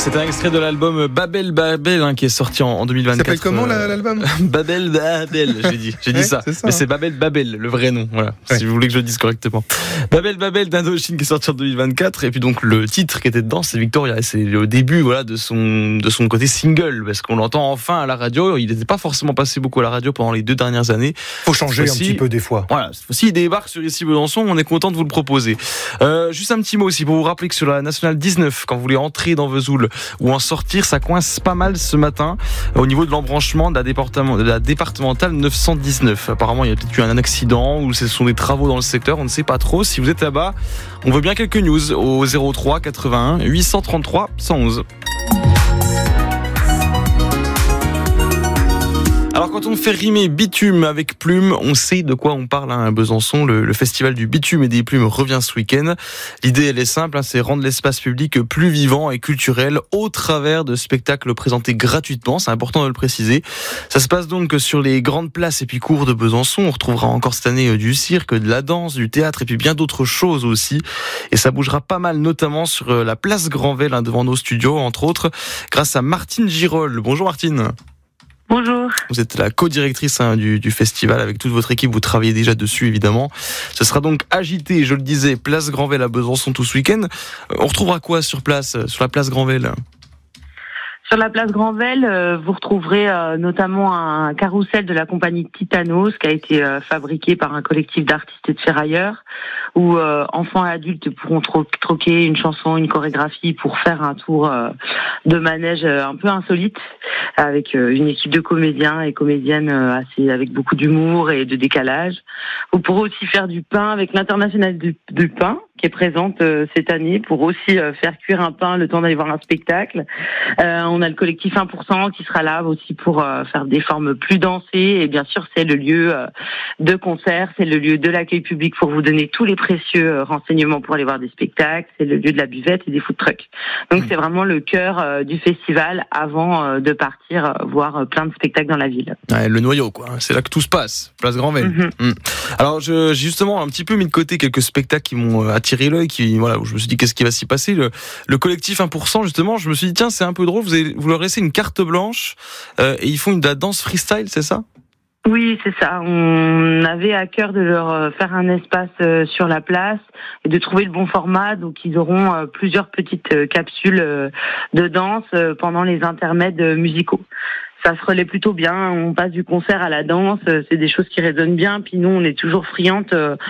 C'est un extrait de l'album Babel Babel qui est sorti en 2024. Ça s'appelle comment l'album? Babel Babel, j'ai dit ça. C'est ça. Mais c'est Babel Babel, le vrai nom. Voilà, si vous voulez que je le dise correctement. Babel Babel d'Indochine qui est sorti en 2024. Et puis donc le titre qui était dedans, c'est Victoria. Et c'est le début de son côté single, parce qu'on l'entend enfin à la radio. Il n'était pas forcément passé beaucoup à la radio pendant les 2 dernières années. Faut changer un petit peu des fois. Voilà, cette fois-ci il débarque sur Ici Besançon. On est content de vous le proposer. Juste un petit mot aussi pour vous rappeler que sur la Nationale 19, quand vous voulez entrer dans Vesoul ou en sortir, ça coince pas mal ce matin au niveau de l'embranchement de la départementale 919. Apparemment, il y a peut-être eu un accident ou ce sont des travaux dans le secteur, on ne sait pas trop. Si vous êtes là-bas, on veut bien quelques news au 03 81 833 111. Alors quand on fait rimer bitume avec plume, on sait de quoi on parle à Besançon. Le festival du bitume et des plumes revient ce week-end. L'idée elle est simple, c'est rendre l'espace public plus vivant et culturel au travers de spectacles présentés gratuitement, c'est important de le préciser. Ça se passe donc sur les grandes places et puis cours de Besançon. On retrouvera encore cette année du cirque, de la danse, du théâtre et puis bien d'autres choses aussi. Et ça bougera pas mal, notamment sur la place Granvelle devant nos studios, entre autres, grâce à Martine Girol. Bonjour Martine. Bonjour. Vous êtes la co-directrice du festival avec toute votre équipe, vous travaillez déjà dessus évidemment. Ce sera donc agité, je le disais, place Granvelle à Besançon tout ce week-end. On retrouvera quoi sur la place Granvelle ? Sur la place Granvelle, vous retrouverez notamment un carrousel de la compagnie Titanos qui a été fabriqué par un collectif d'artistes et de ferrailleurs, où enfants et adultes pourront troquer une chanson, une chorégraphie pour faire un tour de manège un peu insolite, avec une équipe de comédiens et comédiennes avec beaucoup d'humour et de décalage. Vous pourrez aussi faire du pain avec l'International du pain, qui est présente cette année pour aussi faire cuire un pain le temps d'aller voir un spectacle. On a le collectif 1% qui sera là aussi pour faire des formes plus dansées. Et bien sûr, c'est le lieu de concert, c'est le lieu de l'accueil public pour vous donner tous les précieux renseignements pour aller voir des spectacles. C'est le lieu de la buvette et des food trucks. Donc c'est vraiment le cœur du festival avant de partir voir plein de spectacles dans la ville. Ouais, le noyau, quoi. C'est là que tout se passe, place Granvelle. Alors, j'ai justement un petit peu mis de côté quelques spectacles qui m'ont attiré l'œil, où je me suis dit qu'est-ce qui va s'y passer. Le collectif 1%, justement, je me suis dit tiens, c'est un peu drôle, vous leur laissez une carte blanche et ils font de la danse freestyle, c'est ça ? Oui, c'est ça. On avait à cœur de leur faire un espace sur la place et de trouver le bon format. Donc, ils auront plusieurs petites capsules de danse pendant les intermèdes musicaux. Ça se relaie plutôt bien, on passe du concert à la danse, c'est des choses qui résonnent bien. Puis nous, on est toujours friantes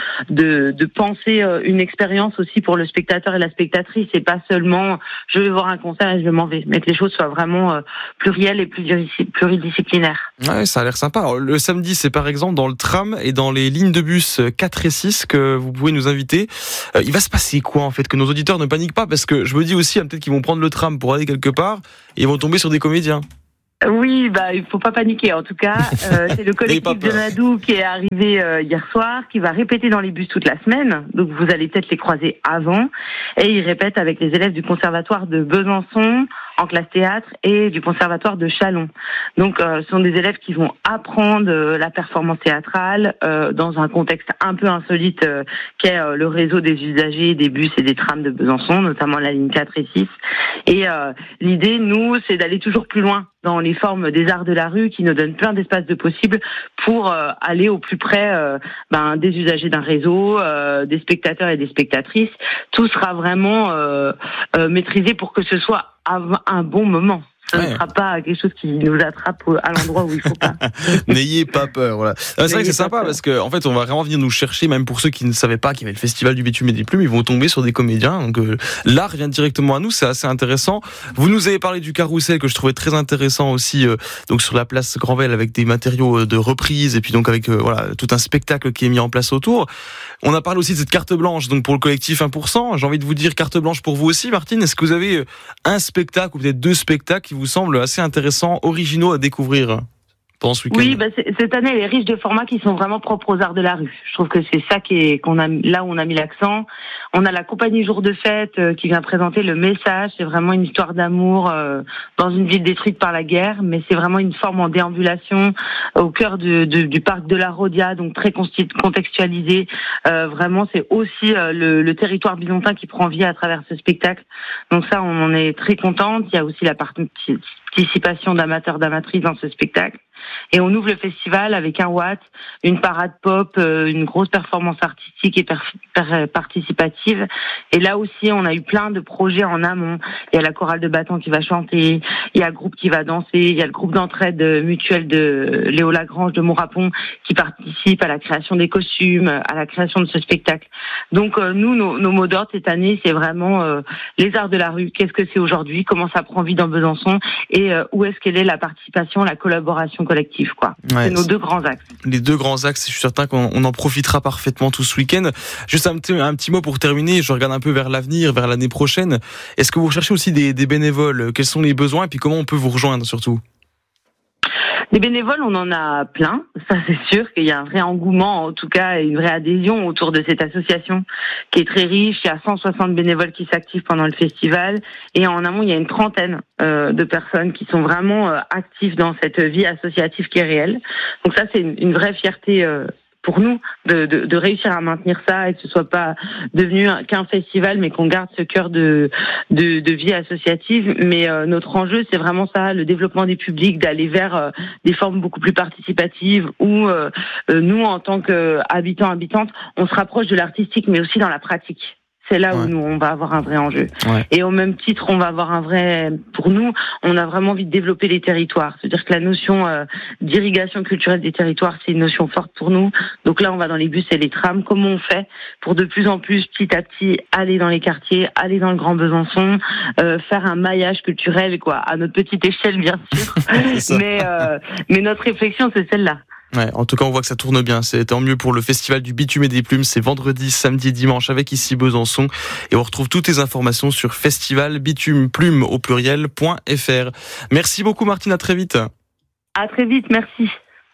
de penser une expérience aussi pour le spectateur et la spectatrice, et pas seulement je vais voir un concert et je m'en vais, mais que les choses soient vraiment plurielles et pluridisciplinaires. Ouais, ça a l'air sympa. Alors, le samedi, c'est par exemple dans le tram et dans les lignes de bus 4 et 6 que vous pouvez nous inviter. Il va se passer quoi en fait, que nos auditeurs ne paniquent pas, parce que je me dis aussi peut-être qu'ils vont prendre le tram pour aller quelque part et ils vont tomber sur des comédiens. Oui, il faut pas paniquer. En tout cas, c'est le collectif de Nadou qui est arrivé hier soir, qui va répéter dans les bus toute la semaine. Donc vous allez peut-être les croiser avant. Et ils répètent avec les élèves du conservatoire de Besançon en classe théâtre et du conservatoire de Châlons. Donc ce sont des élèves qui vont apprendre la performance théâtrale dans un contexte un peu insolite qu'est le réseau des usagers des bus et des trams de Besançon, notamment la ligne 4 et 6. Et l'idée, nous, c'est d'aller toujours plus loin dans les formes des arts de la rue qui nous donnent plein d'espaces de possibles pour aller au plus près des usagers d'un réseau, des spectateurs et des spectatrices. Tout sera vraiment maîtrisé pour que ce soit un bon moment. Ça ne sera pas quelque chose qui nous attrape à l'endroit où il faut pas. N'ayez pas peur, voilà. C'est vrai que c'est sympa parce que, en fait, on va vraiment venir nous chercher, même pour ceux qui ne savaient pas qu'il y avait le festival du bitume et des plumes, ils vont tomber sur des comédiens. Donc, l'art vient directement à nous, c'est assez intéressant. Vous nous avez parlé du carrousel que je trouvais très intéressant aussi, donc sur la place Granvelle avec des matériaux de reprise et puis donc avec, tout un spectacle qui est mis en place autour. On a parlé aussi de cette carte blanche, donc pour le collectif 1%. J'ai envie de vous dire carte blanche pour vous aussi, Martine. Est-ce que vous avez un spectacle ou peut-être 2 spectacles qui vous semblent assez intéressants, originaux à découvrir ? pendant ce week-end? Oui, cette année, elle est riche de formats qui sont vraiment propres aux arts de la rue. Je trouve que c'est ça là où on a mis l'accent. On a la compagnie Jour de Fête qui vient présenter le message. C'est vraiment une histoire d'amour dans une ville détruite par la guerre, mais c'est vraiment une forme en déambulation au cœur du parc de la Rodia, donc très contextualisé. Vraiment, c'est aussi le territoire byzantin qui prend vie à travers ce spectacle. Donc ça, on en est très contente. Il y a aussi la participation d'amateurs, d'amatrices dans ce spectacle. Et on ouvre le festival avec un Watt, une parade pop, une grosse performance artistique et participative. Et là aussi, on a eu plein de projets en amont. Il y a la chorale de Battant qui va chanter, il y a le groupe qui va danser, il y a le groupe d'entraide mutuelle de Léo Lagrange de Montrapon qui participe à la création des costumes, à la création de ce spectacle. Donc nous, nos mots d'ordre cette année, c'est vraiment les arts de la rue. Qu'est-ce que c'est aujourd'hui? Comment ça prend vie dans Besançon? Et où est-ce qu'elle est la participation, la collaboration collective, quoi. Ouais, c'est nos deux grands axes. Les deux grands axes, je suis certain qu'on en profitera parfaitement tout ce week-end. Juste un petit mot pour terminer, je regarde un peu vers l'avenir, vers l'année prochaine. Est-ce que vous recherchez aussi des bénévoles? Quels sont les besoins et puis comment on peut vous rejoindre surtout? Des bénévoles, on en a plein. Ça, c'est sûr qu'il y a un vrai engouement, en tout cas, et une vraie adhésion autour de cette association qui est très riche. Il y a 160 bénévoles qui s'activent pendant le festival. Et en amont, il y a une trentaine de personnes qui sont vraiment actives dans cette vie associative qui est réelle. Donc ça, c'est une vraie fierté pour nous de réussir à maintenir ça et que ce soit pas devenu qu'un festival, mais qu'on garde ce cœur de vie associative. Mais notre enjeu, c'est vraiment ça, le développement des publics, d'aller vers des formes beaucoup plus participatives où nous, en tant qu'habitants, habitantes, on se rapproche de l'artistique, mais aussi dans la pratique. C'est là où nous, on va avoir un vrai enjeu. Ouais. Et au même titre, on va avoir pour nous, on a vraiment envie de développer les territoires. C'est-à-dire que la notion d'irrigation culturelle des territoires, c'est une notion forte pour nous. Donc là, on va dans les bus et les trams. Comment on fait pour de plus en plus, petit à petit, aller dans les quartiers, aller dans le Grand Besançon, faire un maillage culturel, quoi, à notre petite échelle, bien sûr. Mais notre réflexion, c'est celle-là. Ouais, en tout cas, on voit que ça tourne bien. C'est tant mieux pour le festival du bitume et des plumes. C'est vendredi, samedi, dimanche avec ici Besançon. Et on retrouve toutes les informations sur festivalbitumeplume au pluriel.fr. Merci beaucoup, Martine. À très vite. À très vite. Merci.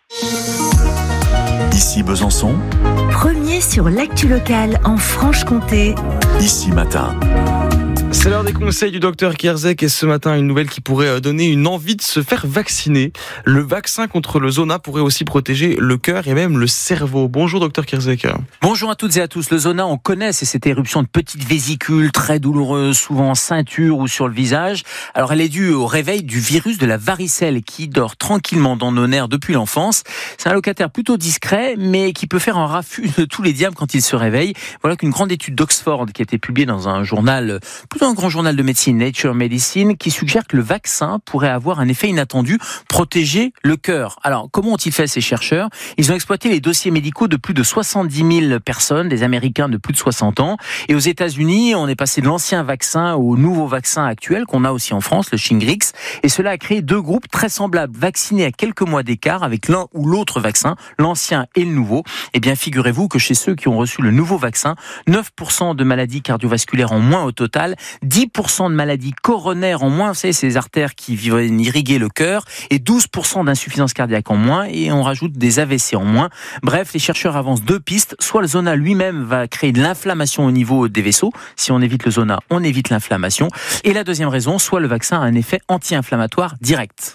Ici Besançon. Premier sur l'actu locale en Franche-Comté. Ici Matin. C'est l'heure des conseils du docteur Kierzek et ce matin, une nouvelle qui pourrait donner une envie de se faire vacciner. Le vaccin contre le zona pourrait aussi protéger le cœur et même le cerveau. Bonjour docteur Kierzek. Bonjour à toutes et à tous. Le zona, on connaît, c'est cette éruption de petites vésicules très douloureuses, souvent en ceinture ou sur le visage. Alors elle est due au réveil du virus de la varicelle qui dort tranquillement dans nos nerfs depuis l'enfance. C'est un locataire plutôt discret mais qui peut faire un raffut de tous les diables quand il se réveille. Voilà qu'une grande étude d'Oxford qui a été publiée dans un journal plutôt un grand journal de médecine, Nature Medicine, qui suggère que le vaccin pourrait avoir un effet inattendu, protéger le cœur. Alors, comment ont-ils fait ces chercheurs? Ils ont exploité les dossiers médicaux de plus de 70 000 personnes, des Américains de plus de 60 ans. Et aux États-Unis, on est passé de l'ancien vaccin au nouveau vaccin actuel qu'on a aussi en France, le Shingrix. Et cela a créé deux groupes très semblables, vaccinés à quelques mois d'écart avec l'un ou l'autre vaccin, l'ancien et le nouveau. Eh bien, figurez-vous que chez ceux qui ont reçu le nouveau vaccin, 9% de maladies cardiovasculaires en moins au total, 10% de maladies coronaires en moins, vous savez, ces artères qui viennent irriguer le cœur, et 12% d'insuffisance cardiaque en moins, et on rajoute des AVC en moins. Bref, les chercheurs avancent deux pistes. Soit le zona lui-même va créer de l'inflammation au niveau des vaisseaux. Si on évite le zona, on évite l'inflammation. Et la deuxième raison, soit le vaccin a un effet anti-inflammatoire direct.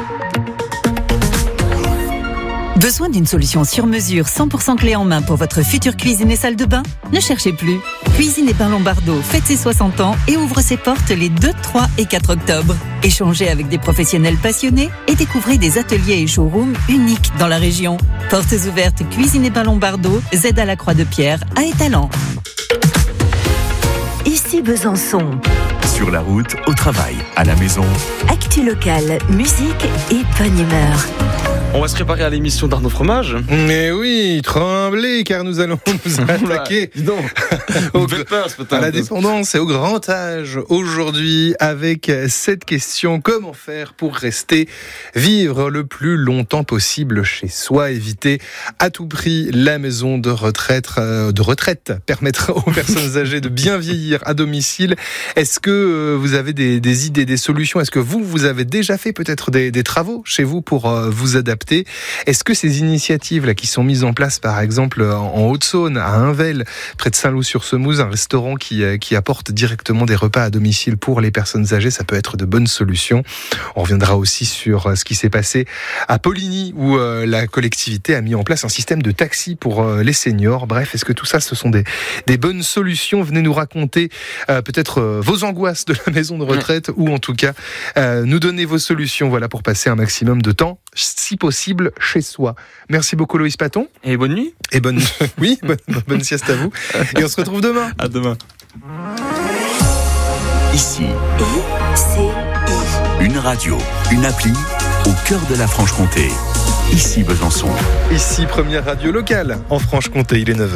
Besoin d'une solution sur mesure 100% clé en main pour votre future cuisine et salle de bain? Ne cherchez plus. Cuisine et Bain Lombardo fête ses 60 ans et ouvre ses portes les 2, 3 et 4 octobre. Échangez avec des professionnels passionnés et découvrez des ateliers et showrooms uniques dans la région. Portes ouvertes Cuisine et Bain Lombardo, Z à la Croix-de-Pierre, à Étalans. Ici Besançon. Sur la route, au travail, à la maison. Actu locale, musique et bonne humeur. On va se préparer à l'émission d'Arnaud Fromage. Mais oui, tremblez, car nous allons nous attaquer à la dépendance et au grand âge. Aujourd'hui, avec cette question, comment faire pour rester vivre le plus longtemps possible chez soi, éviter à tout prix la maison de retraite, permettre aux personnes âgées de bien vieillir à domicile. Est-ce que vous avez des idées, des solutions? Est-ce que vous avez déjà fait peut-être des travaux chez vous pour vous adapter capter. Est-ce que ces initiatives là qui sont mises en place, par exemple en Haute-Saône, à Hinvel, près de Saint-Loup-sur-Semouse, un restaurant qui apporte directement des repas à domicile pour les personnes âgées, ça peut être de bonnes solutions. On reviendra aussi sur ce qui s'est passé à Poligny, où la collectivité a mis en place un système de taxi pour les seniors. Bref, est-ce que tout ça, ce sont des bonnes solutions? Venez nous raconter peut-être vos angoisses de la maison de retraite, ou en tout cas nous donner vos solutions, voilà, pour passer un maximum de temps, si possible, chez soi. Merci beaucoup Loïs Paton. Et bonne nuit. Et bonne sieste à vous. Et on se retrouve demain. À demain. Ici, une radio, une appli au cœur de la Franche-Comté. Ici Besançon. Ici, première radio locale en Franche-Comté, il est 9h.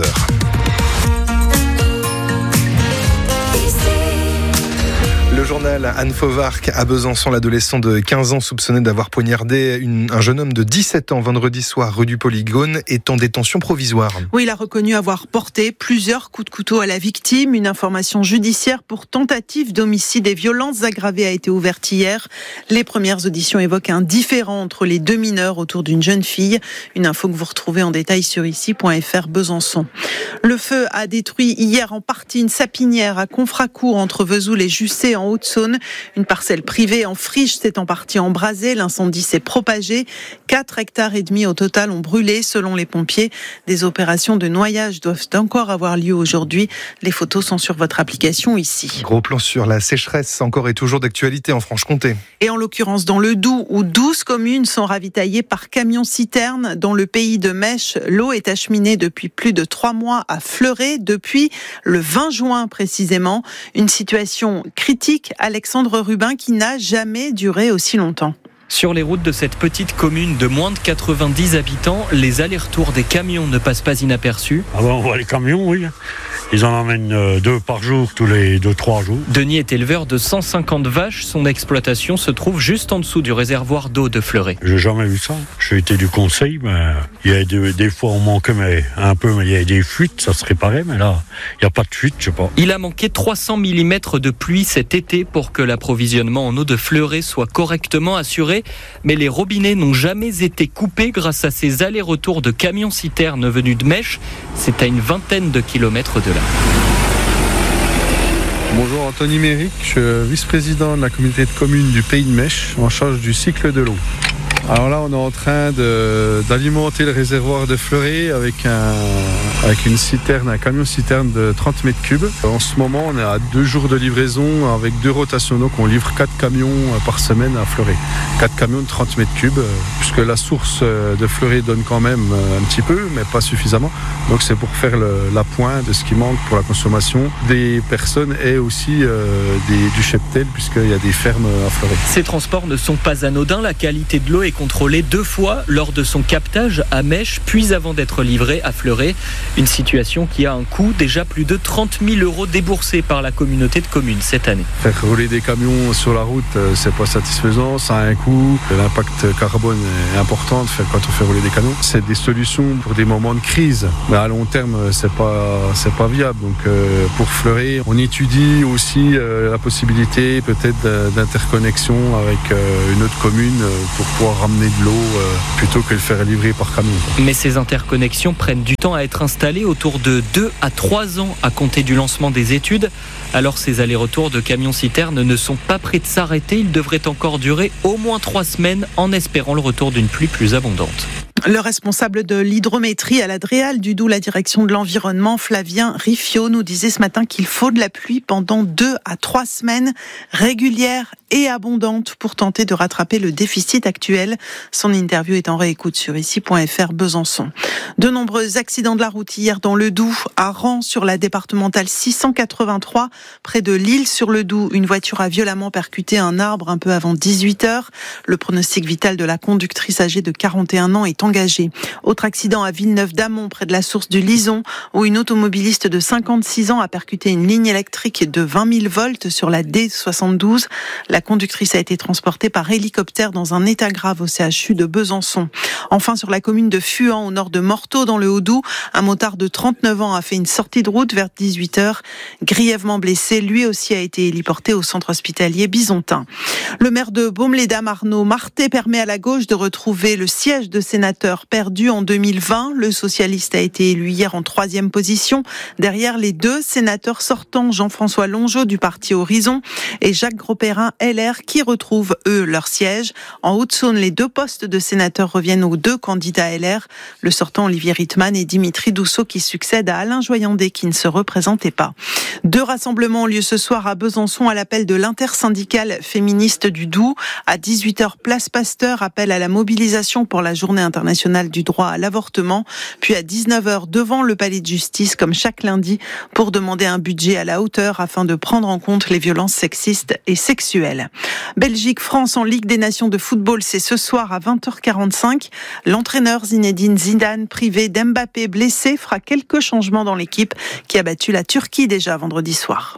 Le journal Anne Fauvarc à Besançon, l'adolescent de 15 ans soupçonné d'avoir poignardé un jeune homme de 17 ans vendredi soir rue du Polygone est en détention provisoire. Oui, il a reconnu avoir porté plusieurs coups de couteau à la victime. Une information judiciaire pour tentative d'homicide et violences aggravées a été ouverte hier. Les premières auditions évoquent un différend entre les deux mineurs autour d'une jeune fille. Une info que vous retrouvez en détail sur ici.fr Besançon. Le feu a détruit hier en partie une sapinière à Confracourt entre Vesoul et Jussé en Haute-Saône. Une parcelle privée en friche s'est en partie embrasée. L'incendie s'est propagé. 4,5 hectares au total ont brûlé selon les pompiers. Des opérations de noyage doivent encore avoir lieu aujourd'hui. Les photos sont sur votre application ici. Gros plan sur la sécheresse, encore et toujours d'actualité en Franche-Comté. Et en l'occurrence dans le Doubs, où 12 communes sont ravitaillées par camion-citerne. Dans le pays de Mèche, l'eau est acheminée depuis plus de 3 mois à Fleuret, depuis le 20 juin précisément. Une situation critique, Alexandre Rubin, qui n'a jamais duré aussi longtemps. Sur les routes de cette petite commune de moins de 90 habitants, les allers-retours des camions ne passent pas inaperçus. Ah ben on voit les camions, oui. Ils en emmènent 2 par jour, tous les 2-3 jours. Denis est éleveur de 150 vaches. Son exploitation se trouve juste en dessous du réservoir d'eau de Fleuret. J'ai jamais vu ça. J'ai été du conseil, mais il y a des fois on manquait un peu, mais il y a des fuites, ça se réparait, mais là, il n'y a pas de fuite, je sais pas. Il a manqué 300 mm de pluie cet été pour que l'approvisionnement en eau de Fleuret soit correctement assuré. Mais les robinets n'ont jamais été coupés grâce à ces allers-retours de camions-citernes venus de Mèche. C'est à une vingtaine de kilomètres de là. Bonjour, Anthony Méric, je suis vice-président de la communauté de communes du Pays de Mèche, en charge du cycle de l'eau. Alors là, on est en train d'alimenter le réservoir de Fleuret avec une citerne, un camion-citerne de 30 mètres cubes. En ce moment, on est à 2 jours de livraison avec 2 rotations. Donc on livre 4 camions par semaine à Fleuret. 4 camions de 30 mètres cubes, puisque la source de Fleuret donne quand même un petit peu, mais pas suffisamment. Donc c'est pour faire l'appoint de ce qui manque pour la consommation des personnes et aussi du cheptel, puisqu'il y a des fermes à Fleuret. Ces transports ne sont pas anodins. La qualité de l'eau est contrôlée 2 fois lors de son captage à Mèche, puis avant d'être livré à Fleuret. Une situation qui a un coût, déjà plus de 30 000 € déboursés par la communauté de communes cette année. Faire rouler des camions sur la route, c'est pas satisfaisant, ça a un coût. L'impact carbone est important quand on fait rouler des camions. C'est des solutions pour des moments de crise, mais à long terme, c'est pas viable. Donc pour Fleuret, on étudie aussi la possibilité peut-être d'interconnexion avec une autre commune pour pouvoir ramener de l'eau plutôt que le faire livrer par camion. Mais ces interconnexions prennent du temps à être installées, autour de 2 à 3 ans à compter du lancement des études. Alors ces allers-retours de camions-citernes ne sont pas prêts de s'arrêter. Ils devraient encore durer au moins 3 semaines en espérant le retour d'une pluie plus abondante. Le responsable de l'hydrométrie à la Dréal du Doubs, la direction de l'environnement, Flavien Riffiot, nous disait ce matin qu'il faut de la pluie pendant 2 à 3 semaines, régulière et abondante, pour tenter de rattraper le déficit actuel. Son interview est en réécoute sur ici.fr Besançon. De nombreux accidents de la route hier dans le Doubs, à Rans sur la départementale 683, près de Lille-sur-le-Doubs. Une voiture a violemment percuté un arbre un peu avant 18h. Le pronostic vital de la conductrice âgée de 41 ans est engagé engagés. Autre accident à Villeneuve-d'Amont, près de la source du Lison, où une automobiliste de 56 ans a percuté une ligne électrique de 20 000 volts sur la D72. La conductrice a été transportée par hélicoptère dans un état grave au CHU de Besançon. Enfin, sur la commune de Fuhan, au nord de Morteau, dans le Haut-Doubs, un motard de 39 ans a fait une sortie de route vers 18h. Grièvement blessé, lui aussi a été héliporté au centre hospitalier Bisontin. Le maire de Baume-les-Dames, Arnaud Marté, permet à la gauche de retrouver le siège de sénateur perdu en 2020. Le socialiste a été élu hier en 3e position, derrière les 2 sénateurs sortants, Jean-François Longeot du parti Horizon et Jacques Grosperrin, LR, qui retrouvent, eux, leur siège. En Haute-Saône, les 2 postes de sénateurs reviennent aux 2 candidats LR, le sortant Olivier Rittmann et Dimitri Dousseau, qui succèdent à Alain Joyandet, qui ne se représentait pas. 2 rassemblements ont lieu ce soir à Besançon à l'appel de l'intersyndicale féministe du Doubs. À 18h, place Pasteur, appel à la mobilisation pour la Journée internationale du droit à l'avortement. Puis à 19h, devant le palais de justice, comme chaque lundi, pour demander un budget à la hauteur afin de prendre en compte les violences sexistes et sexuelles. Belgique-France en Ligue des Nations de football, c'est ce soir à 20h45. L'entraîneur Zinedine Zidane, privé d'Mbappé blessé, fera quelques changements dans l'équipe qui a battu la Turquie déjà vendredi soir.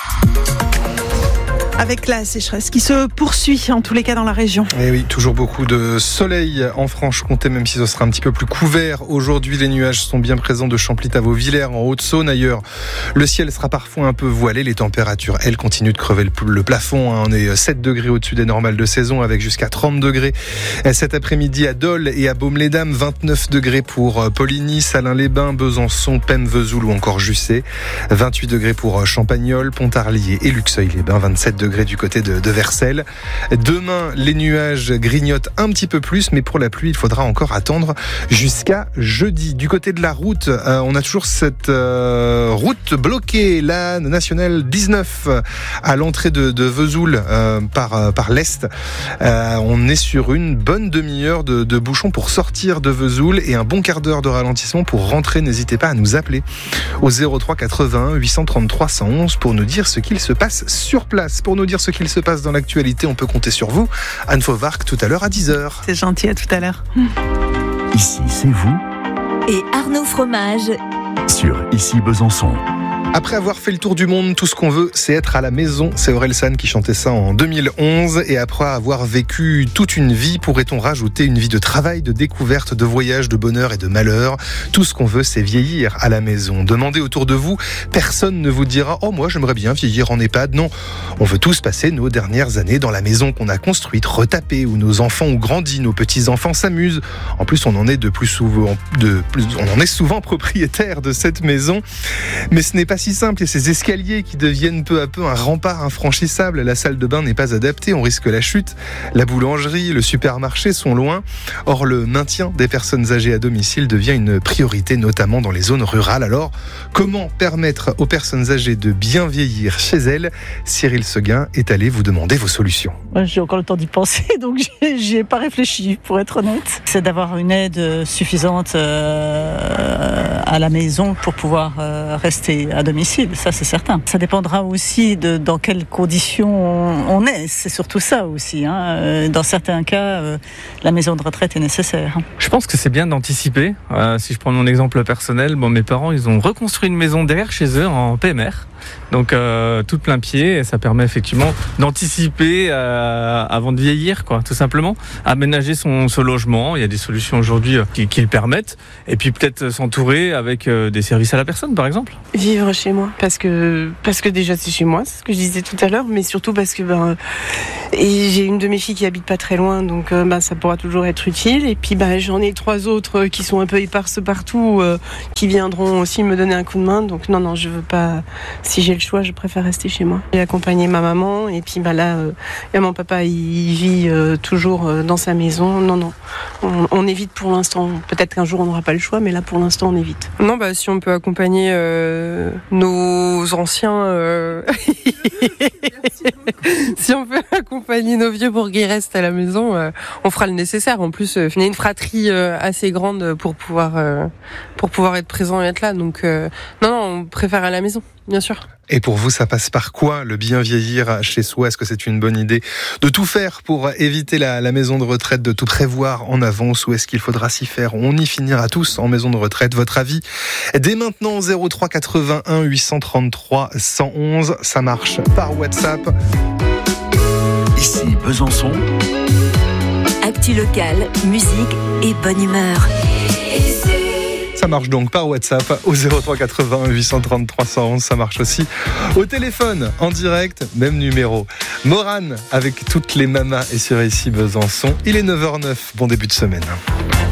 Avec la sécheresse qui se poursuit en tous les cas dans la région. Et oui, toujours beaucoup de soleil en Franche-Comté, même si ce sera un petit peu plus couvert. Aujourd'hui, les nuages sont bien présents de Champlit à Vauvillers, en Haute-Saône. Ailleurs, le ciel sera parfois un peu voilé. Les températures, elles, continuent de crever le plafond. On est 7 degrés au-dessus des normales de saison, avec jusqu'à 30 degrés cet après-midi à Dole et à Baume-les-Dames. 29 degrés pour Poligny, Salins-les-Bains, Besançon, Pem-Vesoul ou encore Jussey. 28 degrés pour Champagnole, Pontarlier et Luxeuil-les-Bains. 27 degrés du côté de Vercelles. Demain, les nuages grignotent un petit peu plus, mais pour la pluie, il faudra encore attendre jusqu'à jeudi. Du côté de la route, on a toujours cette route bloquée, la nationale 19 à l'entrée de Vesoul par l'est. On est sur une bonne demi-heure de bouchon pour sortir de Vesoul et un bon quart d'heure de ralentissement pour rentrer. N'hésitez pas à nous appeler au 03 81 833 111 pour nous dire ce qu'il se passe sur place. Pour nous dire ce qu'il se passe dans l'actualité, on peut compter sur vous. Anne Fauvarc, tout à l'heure à 10h. C'est gentil, à tout à l'heure. Ici, c'est vous. Et Arnaud Fromage. Sur Ici Besançon. Après avoir fait le tour du monde, tout ce qu'on veut, c'est être à la maison. C'est Orelsan qui chantait ça en 2011. Et après avoir vécu toute une vie, pourrait-on rajouter une vie de travail, de découverte, de voyage, de bonheur et de malheur. Tout ce qu'on veut, c'est vieillir à la maison. Demandez autour de vous, personne ne vous dira « Oh, moi, j'aimerais bien vieillir en EHPAD ». Non, on veut tous passer nos dernières années dans la maison qu'on a construite, retapée, où nos enfants ont grandi, nos petits-enfants s'amusent. En plus, on en est souvent propriétaire de cette maison. Mais ce n'est pas si simple, et ces escaliers qui deviennent peu à peu un rempart infranchissable. La salle de bain n'est pas adaptée, on risque la chute. La boulangerie, le supermarché sont loin. Or, le maintien des personnes âgées à domicile devient une priorité, notamment dans les zones rurales. Alors, comment permettre aux personnes âgées de bien vieillir chez elles ? Cyril Seguin est allé vous demander vos solutions. J'ai encore le temps d'y penser, donc j'y ai pas réfléchi, pour être honnête. C'est d'avoir une aide suffisante à la maison pour pouvoir rester à domicile, ça c'est certain. Ça dépendra aussi de dans quelles conditions on est, c'est surtout ça aussi. Dans certains cas, la maison de retraite est nécessaire. Je pense que c'est bien d'anticiper. Si je prends mon exemple personnel, mes parents ils ont reconstruit une maison derrière chez eux en PMR, donc tout plein pied, et ça permet effectivement d'anticiper avant de vieillir, tout simplement. Aménager son logement, il y a des solutions aujourd'hui qui le permettent, et puis peut-être s'entourer avec des services à la personne par exemple. Vivre chez moi, parce que déjà c'est chez moi, c'est ce que je disais tout à l'heure, mais surtout parce que et j'ai une de mes filles qui habite pas très loin, donc ça pourra toujours être utile. Et puis j'en ai 3 autres qui sont un peu éparses partout, qui viendront aussi me donner un coup de main. Donc non, je veux pas. Si j'ai le choix, je préfère rester chez moi. J'ai accompagné ma maman, et puis là, mon papa il vit toujours dans sa maison. Non, on évite pour l'instant. Peut-être qu'un jour on n'aura pas le choix, mais là pour l'instant on évite. Non, si on peut accompagner nos anciens, si on peut accompagner nos vieux pour qu'ils restent à la maison, on fera le nécessaire. En plus, on a une fratrie assez grande pour pouvoir être présent et être là. Donc non, on préfère à la maison. bien sûr. Et pour vous, ça passe par quoi, le bien vieillir chez soi? Est-ce que c'est une bonne idée de tout faire pour éviter la maison de retraite, de tout prévoir en avance, ou est-ce qu'il faudra s'y faire? On y finira tous en maison de retraite. Votre avis? Dès maintenant, 03 81 833 111. Ça marche par WhatsApp. Ici Besançon. Actu locale, musique et bonne humeur. Ça marche donc par WhatsApp au 03 81 833 111. Ça marche aussi au téléphone, en direct, même numéro. Morane avec toutes les mamas et sur ici Besançon. Il est 9h09. Bon début de semaine.